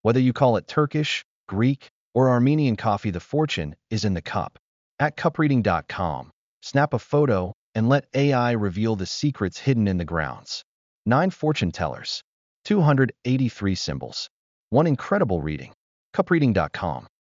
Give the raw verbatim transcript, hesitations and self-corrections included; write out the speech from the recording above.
Whether you call it Turkish, Greek, or Armenian coffee, the fortune is in the cup. At cup reading dot com, snap a photo and let A I reveal the secrets hidden in the grounds. nine fortune tellers, two hundred eighty-three symbols. One incredible reading. cup reading dot com.